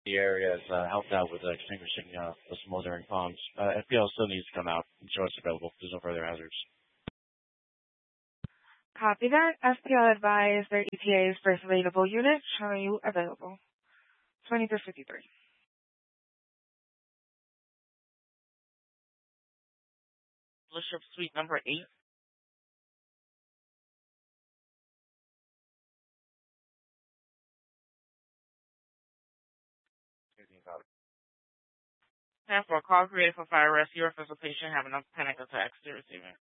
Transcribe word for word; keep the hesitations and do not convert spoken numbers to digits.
The area has uh, helped out with uh, extinguishing uh, the smoldering bombs. Uh, F P L still needs to come out and show it's available. There's no further hazards. Copy that. F P L advised their E T A's first available unit showing you available. twenty-three fifty-three. Bishop Suite number eight. And for a call created for fire rescue or physical patient having a panic attack, still receiving.